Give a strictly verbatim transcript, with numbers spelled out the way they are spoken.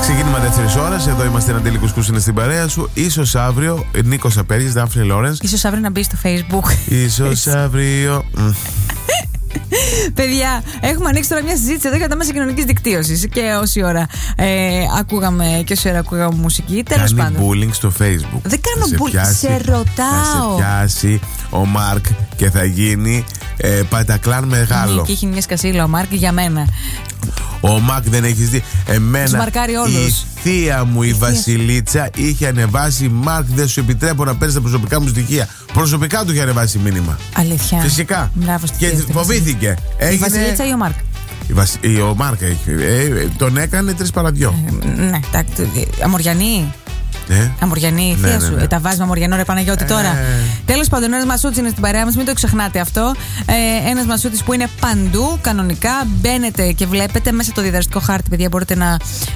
Ξεκίνημα τέσσερις ώρες. Εδώ είμαστε. Ένα τελικό κουσκούς είναι στην παρέα σου. Ίσως αύριο Νίκος Απέργης, Δάφνη Λόρενς. Ίσως αύριο να μπει στο Facebook. Ίσως αύριο. Παιδιά, έχουμε ανοίξει τώρα μια συζήτηση εδώ για τα μέσα κοινωνικής δικτύωσης. Και όση ώρα ε, ακούγαμε και όση ώρα ακούγαμε μουσική. Τέλος πάντων. Κάνει bullying στο Facebook. Δεν κάνω bullying. Σε ρωτάω. Θα σε πιάσει ο Μάρκ και θα γίνει ε, πατακλάν μεγάλο. Και έχει μια σκασίλα ο Μάρκ για μένα. Ο Μάρκ δεν έχεις δει. Εμένα η θεία μου η, η Βασιλίτσα είχε ανεβάσει. Μάρκ, δεν σου επιτρέπω να παίρνεις τα προσωπικά μου στοιχεία. Προσωπικά του είχε ανεβάσει μήνυμα. Αλήθεια. Φυσικά. Μπράβο, και φοβήθηκε. Η έγινε... Βασιλίτσα ή ο Μάρκ? Η Βασ... Ο Μάρκ έχει. Ε, τον έκανε τρεις παρά δυο. Ε, ναι, τα... Αμοριανή. Ε? Αμοριανή, η θεία ναι, σου. Ναι, ναι. Ε, τα βάζει με Αμοριανό, ρε Παναγιώτη, ε. τώρα. Τέλος πάντων, ένας Μασούτης είναι στην παρέα μας, μην το ξεχνάτε αυτό. Ε, ένας Μασούτης που είναι παντού, κανονικά. Μπαίνετε και βλέπετε μέσα το διαδραστικό χάρτη, παιδιά. Μπορείτε να